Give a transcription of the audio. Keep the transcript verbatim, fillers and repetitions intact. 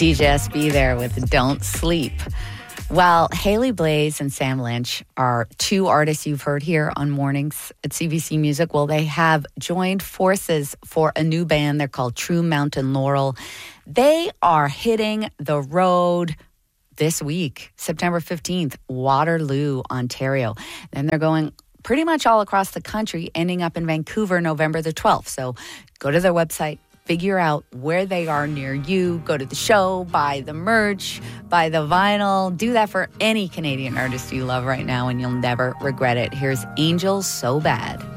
D J S B there with Don't Sleep. Well, Haley Blaze and Sam Lynch are two artists you've heard here on Mornings at C B C Music. Well, they have joined forces for a new band. They're called True Mountain Laurel. They are hitting the road this week, September fifteenth, Waterloo, Ontario. Then they're going pretty much all across the country, ending up in Vancouver, November the twelfth. So go to their website, figure out where they are near you, go to the show, buy the merch, buy the vinyl. Do that for any Canadian artist you love right now, and you'll never regret it. Here's Angels So Bad.